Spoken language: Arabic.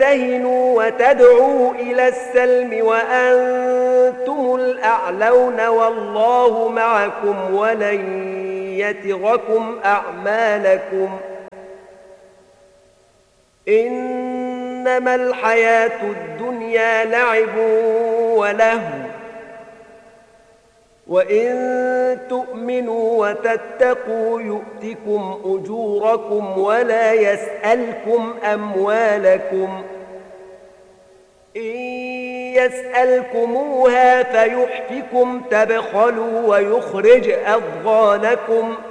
تهنوا وتدعوا إلى السلم وأنتم الأعلون والله معكم ولن يتركم أعمالكم إنما الحياة الدنيا لعب ولهو وإن تؤمنوا وتتقوا يؤتكم أجوركم ولا يسألكم أموالكم إن يسألكموها فيحفكم تبخلوا ويخرج أضغانكم